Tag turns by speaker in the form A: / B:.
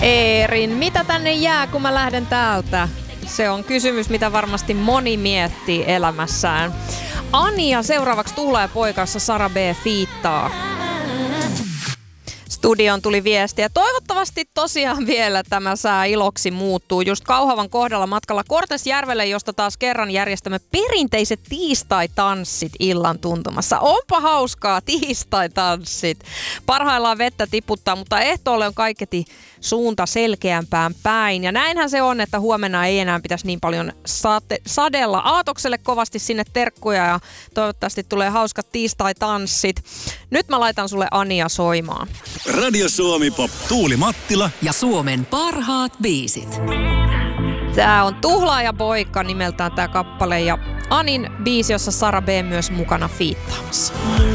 A: Eerin, mitä tänne jää, kun mä lähden täältä? Se on kysymys, mitä varmasti moni miettii elämässään. Anja seuraavaksi Tuhlaajapoikassa Sara B. fiittaa. Studioon tuli viestiä. Toivottavasti tosiaan vielä tämä sää iloksi muuttuu. Just Kauhavan kohdalla matkalla Kortesjärvelle, josta taas kerran järjestämme perinteiset tiistai-tanssit illan tuntumassa. Onpa hauskaa, tiistai-tanssit. Parhaillaan vettä tiputtaa, mutta ehtoolle on kaiketi suunta selkeämpään päin. Ja näinhän se on, että huomenna ei enää pitäisi niin paljon sadella. Aatokselle kovasti sinne terkkuja ja toivottavasti tulee hauskat tiistai-tanssit. Nyt mä laitan sulle Anja soimaan.
B: Radio Suomi Pop, Tuuli Mattila
C: ja Suomen parhaat biisit.
A: Tää on Tuhlaajapoika nimeltään tää kappale ja Anin biisi, jossa Sara B myös mukana fiittaamassa.